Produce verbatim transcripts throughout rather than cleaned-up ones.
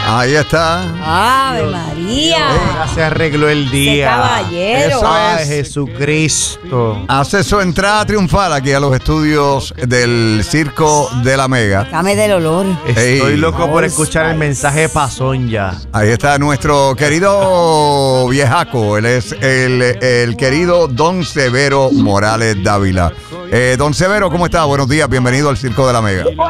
Ahí está. ¡Ave María! Ya se arregló el día. Ese caballero. Eso Ay, es. Jesucristo. Hace su entrada triunfal aquí a los estudios del Circo de la Mega. Dame del olor. Estoy Ey. loco por escuchar el mensaje pasón ya. Ahí está nuestro querido viejaco. Él es el, el querido Don Severo Morales Dávila. Eh, Don Severo, ¿cómo está? Buenos días, bienvenido al Circo de la Mega. Buenos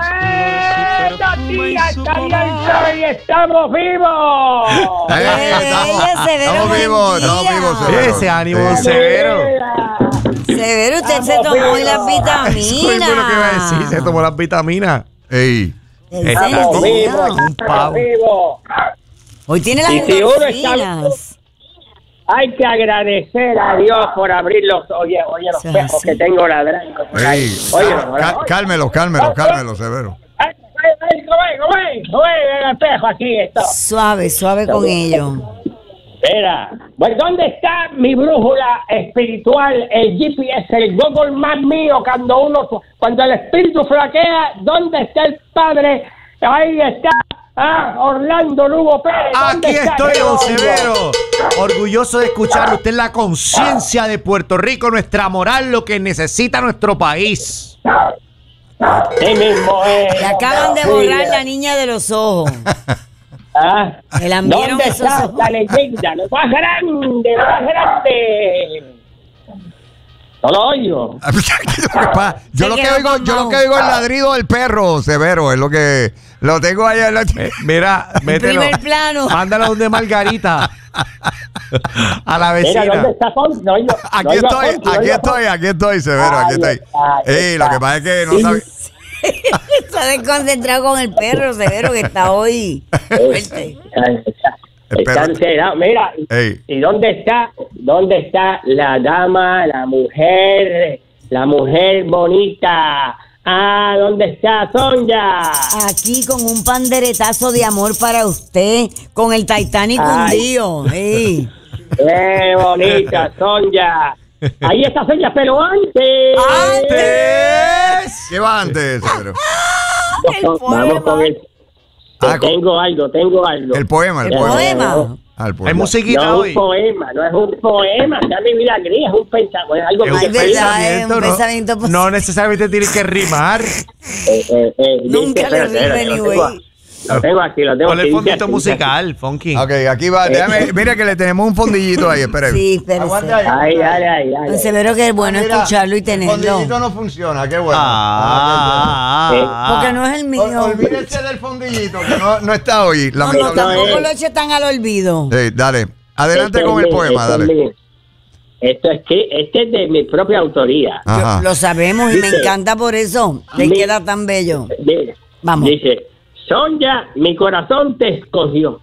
días, y estamos vivos. Eh, estamos, Ella, Severo, estamos buen vivos, día. estamos vivos, Severo. Ese ánimo, Sí. Don Severo. Severo, usted se Vamos, tomó las vamos. vitaminas. Eso es lo que iba a decir. Se tomó las vitaminas. Ey. ¿En Estamos serio? vivos, Un pavo. estamos vivos. Hoy tiene las Y si uno está- endorfinas. Hay que agradecer a Dios por abrir los, oye, oye, los Sí, pejos sí. que tengo ladrando por ahí. Ey. Oye, Ah, oye, cá- cálmelo, cálmelo, cálmelo, Severo. Ay, ay, ay, ¿cómo es? ¿Cómo es? ¿Cómo es el espejo aquí? Esto. Suave, suave con ello. Mira, pues ¿dónde está mi brújula espiritual, el G P S, el Google Maps mío, cuando uno, cuando el espíritu flaquea? ¿Dónde está el Padre? Ahí está, ah, Orlando Lugo Pérez. ¿Dónde Aquí está? estoy, Don ¿Qué Severo. Orgulloso de escucharlo. Usted es la conciencia de Puerto Rico, nuestra moral, lo que necesita nuestro país. Sí mismo es. Le acaban de borrar la niña de los ojos. Ah, Me la enviaron ¿dónde esos está ojos. la leyenda? Lo más grande, lo más grande. No lo oigo. Yo lo que quedó oigo, yo lo pasmado. que oigo es el ladrido del perro, Severo, es lo que lo tengo allá en la Eh, mira, mételo. primer plano. Mándalo donde Margarita. A la Mira, ¿dónde vecina. está Fonsi? No oigo- no Aquí oigo a estoy, Fonsi, no aquí oigo a estoy, Fonsi. aquí estoy, Severo, aquí Ahí estoy. está, ahí Ey, lo está. que pasa es que no Sí. sabe. Está desconcentrado con el perro, Severo, que está hoy fuerte. Está, El está perro- encerrado. Mira, Ey. ¿y dónde está, dónde está la dama, la mujer, la mujer bonita? Ah, ¿dónde está Sonia? Aquí con un panderetazo de amor para usted, con el Titanic Ay. hundido. Sí. ¡Qué bonita, Sonia! Ahí está Sonia, pero antes. ¡Antes! ¿Qué va antes, Severo? El Vamos poema. con el. Ah, con- tengo algo, tengo algo. El poema, el El poema. poema. Ah, el poema. Hay musiquita No es hoy. un poema, no es un poema, ya mi vida gris, es un pensamiento, es algo Es que un Ay, verdad, pensamiento, es un ¿no? pensamiento positivo. No necesariamente tiene que rimar. Eh, eh, eh, Nunca dice, le espérate, rima espérate, lo anyway. tengo- Lo tengo aquí, lo tengo Ponle aquí. el dice fondito así, musical, funky. Ok, aquí va. Déjame, mira que le tenemos un fondillito ahí, espere. Sí, pero Aguanta ahí. Ay, ay, ay, ay. Don Severo, que es bueno Mira, escucharlo y El tenerlo. fondillito no funciona, qué bueno. Ah, Eh, ah, Porque ah. no es el Ol- mío. Olvídense del fondillito, que no, no está hoy. No, no, lamentablemente. tampoco eh. lo eche tan al olvido. Sí, dale. Adelante Este con es el mi- poema, este es dale. mi- Esto es que este es de mi propia autoría. Ajá. Lo sabemos y me Dice- encanta por eso. Le Mi- queda tan bello. Mira, Vamos. Dice, Sonia, mi corazón te escogió.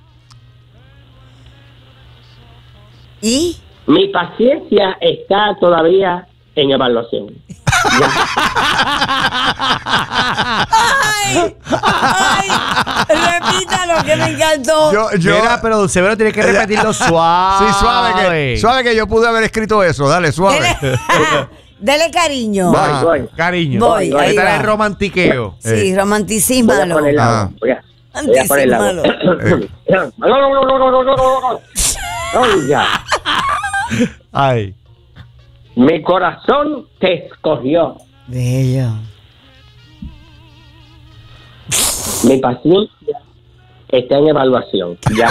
¿Y? Mi paciencia está todavía en evaluación. ¡Ay! ¡Ay! Repítalo, que me encantó. Yo, yo, Mira, pero Don Severo tiene que repetirlo suave. sí, suave que, suave que yo pude haber escrito eso. Dale, suave. Dele, dele cariño. Voy, Ah. voy. Cariño. Voy, ahí ahí está va. el romantiqueo. Sí, Voy a romanticísmalo. poner la Ah. voz. Voy a, voy a poner la voz. Sonia, Ay. mi corazón te escogió. Bello. Mi paciencia está en evaluación. Ya.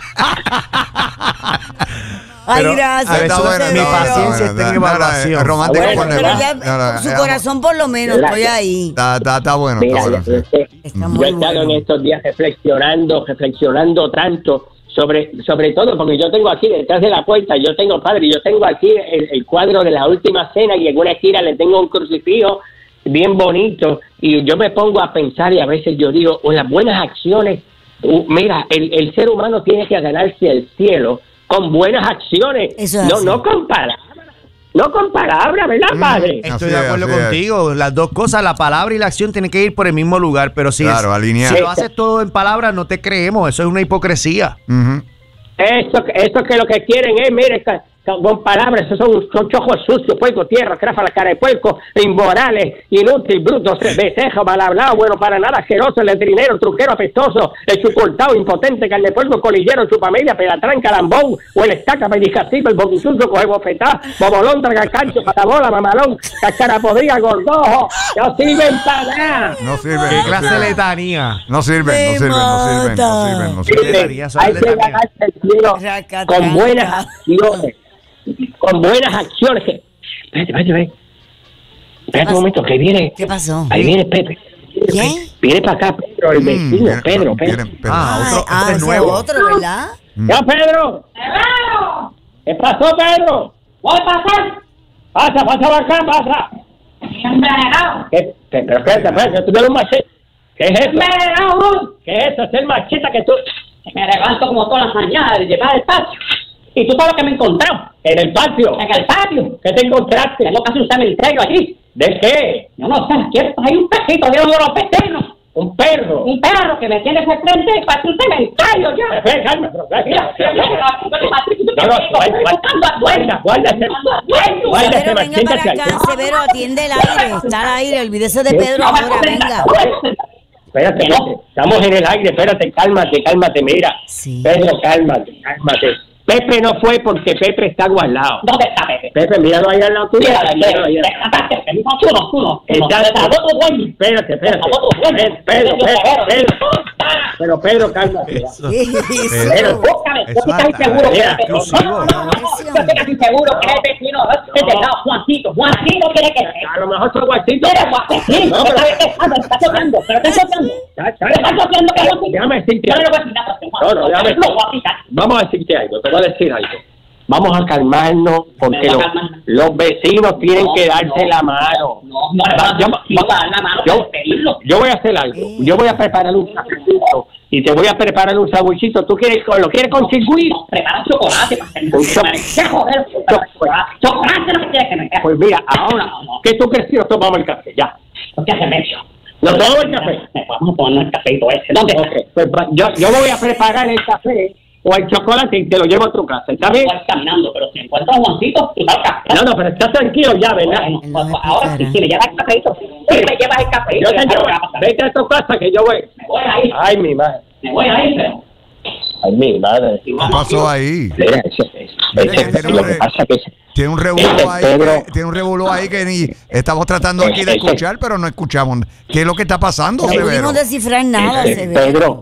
Ay, Pero, gracias. a ver, Está eso bueno, es- Severo. mi está paciencia bueno, está en no, no, evaluación. es romántico Bueno, con Pero el- ya, no, no, su eh, corazón por lo menos, estoy Gracias. ahí. Está, está, está bueno, Mira, está bueno. yo, sí. yo- Está yo he muy estado bueno. en estos días reflexionando, reflexionando tanto sobre, sobre todo porque yo tengo aquí detrás de la puerta, yo tengo, padre, yo tengo aquí el, el cuadro de la última cena y en una esquina le tengo un crucifijo bien bonito y yo me pongo a pensar y a veces yo digo, o las buenas acciones, uh, mira, el, el ser humano tiene que ganarse el cielo con buenas acciones, Eso es no, así. no con palabras, no con palabras, ¿verdad, padre? Así Estoy de es, acuerdo así es. contigo. Las dos cosas, la palabra y la acción, tienen que ir por el mismo lugar. Pero si, Claro, es- alinear. si lo haces todo en palabras, no te creemos. Eso es una hipocresía. Ujú. Eso, eso que lo que quieren es, mire, ca- con, con palabras, esos son, son chojos sucios, puerco, tierra, crafa, la cara de puerco, inmorales, inútil, bruto, besejo, mal hablado, bueno para nada, asqueroso, letrinero, truquero, apestoso, el chucortado, impotente, carne de puerco, colillero, chupamedia, pedatranca, lambón, o el estaca, pellizcativo, el boquisuso, coge bofetá, bobolón, tragacancho, patabola, mamalón, cachara podrida, gordojo, no sirven para nada. No sirven. ¿Qué no clase de sirven. letanía? No sirven, no sirven, no sirven, no sirven, no sirven. Letanía, son Hay que letanía. ganarse el cielo con buenas acciones, con buenas acciones. Que... Espérate, espérate, espérate. Espérate un momento, que viene. ¿Qué pasó? Ahí viene Pepe. ¿Quién? Viene para acá, Pedro, el Mm, vecino, viene- Pedro, viene- Pedro. Pedro. Ah, Ay, otro, ah, este es ese nuevo. otro, ¿verdad? ¡Ya, Pedro! ¿Qué pasó, Pedro? Voy a pasar. Pasa, pasa para acá, pasa. Envenenado. ¿Qué? ¿Qué? Pero espérate, espérate, tú tienes un machete. ¿Qué es eso? Envenenado, bro. ¿Qué es eso? Es el machete que tú... Me levanto como todas las mañanas de llevar al patio. Y tú sabes lo que me he encontrado. En el patio. En el patio. ¿Qué te encontraste? Tengo casi un cementerio allí. ¿De qué? Yo no sé, aquí hay un pejito de uno de los vecinos. Un perro. Un perro que me tiene ese frente para un cementerio ya. Espera, calma, pero... Mira, mira, mira, No, no, guarda, guarda, guarda ese... Guarda ese Severo, venga machete para hacia acá, aquí. Severo, atiende el aire, está al aire, olvídese de Pedro ahora, venga. Espérate, espérate, estamos en el aire, espérate, cálmate, cálmate, mira. Sí. Pedro, cálmate, cálmate. Pepe no fue porque Pepe está guardado. ¿Dónde está Pepe? Pepe, míralo ahí al lado tuyo. Mira, Míralo ahí al lado. tú no, tú no. Está- Espérate, espérate. Pedro, Pedro, Pedro, Pedro. Pero Pedro, cálmate. Eso. ¿Qué es Pedro. eso? Búscame, Eso yo estoy es seguro que mira, es Pepe. exclusivo. No, no, no, yo estoy casi seguro que es el vecino. Es de lado, Juancito. Juancito quiere que sea. A lo mejor fue Guachito. Mira, Juancito, No, pero- me está tocando, pero está tocando. Ya, Me ya, está tocando que Juancito. Déjame decirte Yo no algo. le voy a decir nada, No, no, déjame Juancito. No, Juancito. Vamos a decirte algo, te voy a decir algo. Vamos a calmarnos porque Me voy los, a calmar. los vecinos tienen No, que darse no, la mano. No, no, Va- yo, yo- yo, voy a dar la mano yo- para despedirlo. Yo voy a hacer algo. Yo voy a preparar un cafecito y te voy a preparar un sabuchito. ¿Tú quieres con- lo quieres con chigüí? No, prepara chocolate para hacer Un cho- ¿Qué joder? Chocolate. Chocolate lo que quieres que me quede. Pues mira, ahora, ¿qué tú crees si nos tomamos el café? Ya. ¿Qué hace medio? ¿Nos tomamos el café? Vamos a poner el cafecito ese. ¿Dónde está? Ok, pues va- yo, yo voy a preparar el café o el chocolate y te lo llevo a tu casa. ¿Está bien? Voy caminando, pero si encuentro a Juancito, tú sabes que... No, no, pero estás tranquilo ya, ¿verdad? Bueno, Él pues, no me ahora sí, explicará. si le llevas el cafecito, si me llevas el cafecito, Yo te ya sabes llevo. lo que va a pasar. Vete a tu casa que yo voy. Me voy a ir, Ay, mi madre. me voy a ir, pero... Ay, mi madre. ¿Qué pasó ahí? Mira, ese, ese, Mira, ese- tiene lo un que re- pasa que ese- Tiene un revolú Ese ahí, Pedro- que, tiene un revolú ahí que ni estamos tratando aquí de Ese- escuchar, pero no escuchamos. ¿Qué es lo que está pasando, No Severo? pudimos descifrar nada, ese Severo. Pedro,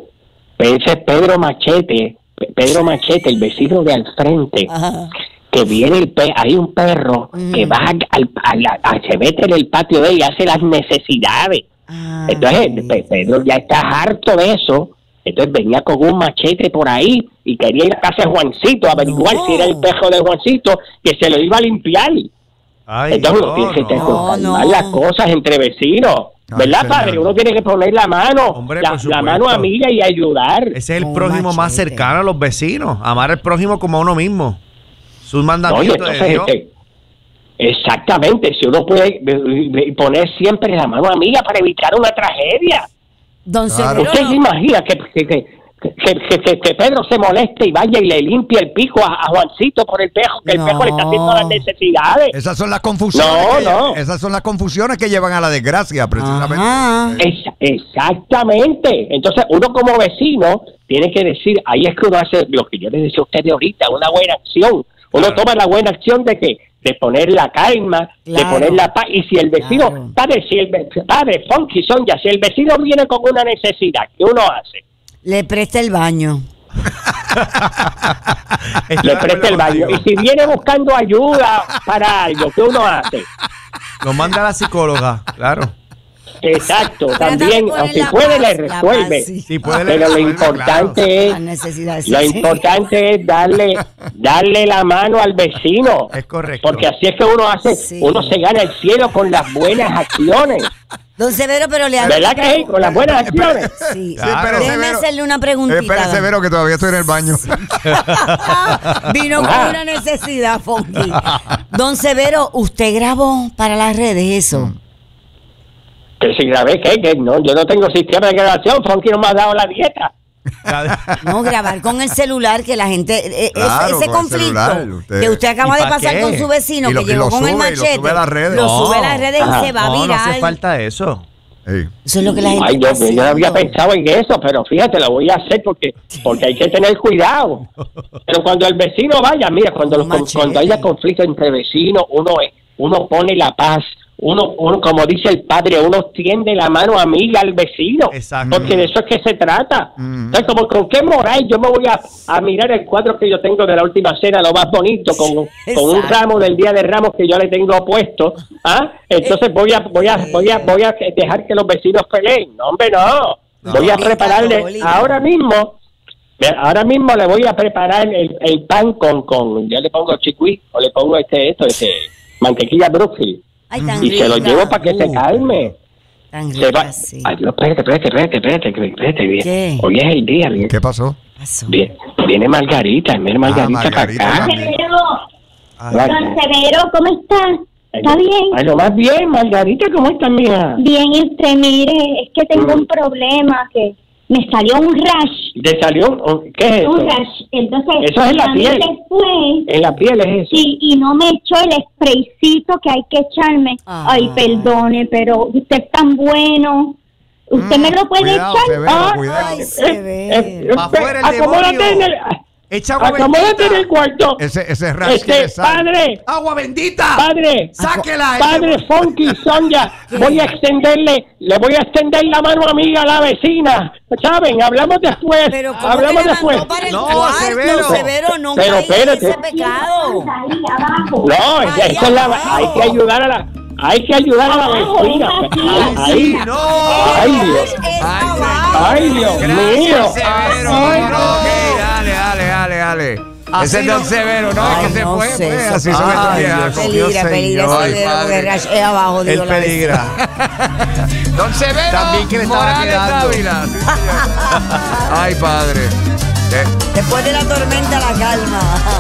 ese Pedro Machete, Pe- Pedro Machete, el vecino de al frente, Ajá. que viene el pe hay un perro Mm. que va al, al- a- a- se mete en el patio de él y hace las necesidades. Ah, Entonces, ok. Pe- Pedro ya está harto de eso. Entonces venía con un machete por ahí y quería ir a casa de Juancito a averiguar No. si era el pejo de Juancito, que se lo iba a limpiar. Ay, Entonces uno no, tiene que no. tener No, calmar no. las cosas entre vecinos. Ay, ¿Verdad, señor. padre? Uno tiene que poner la mano, Hombre, la, por la supuesto. mano amiga y ayudar. Ese es el Un prójimo más machete. cercano a los vecinos. Amar al prójimo como a uno mismo. Sus Oye, mandamientos de entonces, Dios. este, exactamente, si uno puede eh, eh, poner siempre la mano amiga para evitar una tragedia. Don Claro. Severo, ¿Usted se no- imagina que, que, que, que, que- que- que Pedro se moleste y vaya y le limpie el pico a, a Juancito por el pejo, que No. el pejo le está haciendo las necesidades? Esas son las confusiones. No, que no. lle- Esas son las confusiones que llevan a la desgracia, precisamente. Ajá. Es- exactamente. Entonces, uno como vecino tiene que decir, ahí es que uno hace lo que yo le decía a ustedes ahorita, una buena acción. Uno Claro. toma la buena acción de que de poner la calma, de Claro. poner la paz. Y si el vecino, Claro. padre, si el ve- padre, Funky Sonja, si el vecino viene con una necesidad, ¿qué uno hace? Le presta el baño. Estoy Le de presta el acuerdo baño. Y contigo. si viene buscando ayuda para algo, ¿qué uno hace? Lo manda a la psicóloga, claro. Exacto, Trata de también, poner aunque la puede, paz, le la resuelve. paz, sí. Sí, puede leer, Pero lo resuelve, importante Las es, necesidades. lo sí. importante es darle, darle la mano al vecino. Es correcto. Porque así es que uno hace, Sí. uno se gana el cielo con las buenas acciones. Don Severo, pero le hago ¿Verdad una que sí? Con las buenas acciones. Sí, Sí, pero déjeme Severo- hacerle una preguntita. Espere, don- Severo, que todavía estoy en el baño. Vino con Ajá. una necesidad, Fonky. Don Severo, ¿usted grabó para las redes eso? Que si grabé, ¿qué? Que no, yo no tengo sistema de grabación, Fonky no me ha dado la dieta. No, grabar con el celular, que la gente... eh, Claro, ese, ese con el conflicto celular, usted- que usted acaba ¿Y de pa' pasar qué? con su vecino, Y lo- que y lo llegó con el sube, y lo machete. sube a las redes. Lo No. sube a las redes Ajá. y se va No, no viral. hace falta eso. Sí. Eso es lo que la gente Ay, yo, está yo no había haciendo. pensado en eso, pero fíjate, lo voy a hacer porque porque hay que tener cuidado. Pero cuando el vecino vaya, mira, cuando, los, Machete. cuando haya conflicto entre vecinos, uno uno pone la paz. Uno, uno, como dice el padre, uno tiende la mano amiga al vecino. Exacto. Porque de eso es que se trata. Mm. Entonces, como con qué moral yo me voy a, a mirar el cuadro que yo tengo de la última cena, lo más bonito, con, con un Exacto. ramo del Día de Ramos que yo le tengo puesto. ¿Ah? Entonces voy a, voy a, voy a, voy a dejar que los vecinos peleen. No, hombre, no. No. Voy a Bolita, prepararle bolita. ahora mismo. Mira, ahora mismo le voy a preparar el, el pan con, con, yo le pongo chicuí o le pongo este, esto, este, mantequilla Brookfield. Ay, tan Y se lo rica. llevo para que se Uh. calme. Tan Se va. rica, sí. Ay, Dios, espérate, espérate, espérate, espérate, espérate, bien. ¿Qué? Hoy es el día, bien. ¿Qué pasó? Pasó. Bien. Viene Margarita, viene Margarita, Ah, Margarita para acá. también. Severo, Ay, don Severo, ¿cómo está? ¿Está bien? Ay, lo más bien, Margarita, ¿cómo estás, mija? Bien, y usted, mire, es que tengo un problema, que me salió un rash, ¿Te salió? un- ¿Qué es eso? un rash, entonces... Eso es en la a mí piel. Después, En la piel es eso. sí, y no me echó el spraycito que hay que echarme. Ah. Ay, perdone, pero usted es tan bueno. ¿Usted Mm, me lo puede cuidado, echar? Severo, Ah, cuidado. Ay, Eh, Severo. eh, Pa' afuera el acomódate demonio. en el... Echa agua Acomódate en bendita. el cuarto. Ese, ese rash que Este, le sale. padre, ¡Agua bendita! padre, ¡Sáquela! Padre Funky, Sonia, voy a extenderle, le voy a extender la mano amiga a la vecina. ¿Saben? Hablamos después. Pero ¿cómo Hablamos que la después. mandó para el No, cuarto, Severo. Severo? No Pero caiga en espérate. ese pecado. ahí abajo. No, Ay, esa es la, abajo. hay que ayudar a la, hay que ayudar a la vecina. ¡Ay, Ahí, sí! ¡No! ay, Dios, Es Ay, abajo. ay, Dios mío. Gracias, Severo. Ay, No, Ok, dale, dale, dale, dale. Así Ese es no- Don Severo, no, es Ay, que se no fue, sé, pues, eso- así son estos Ay, viejos. Dios Peligra, peligra, Ay, Severo, padre. porque rash es abajo, digo El la peligra. Don Severo También que le estaba Morales quedando. Dávila. Sí, señor. Ay, padre. Eh, Después de la tormenta, la calma.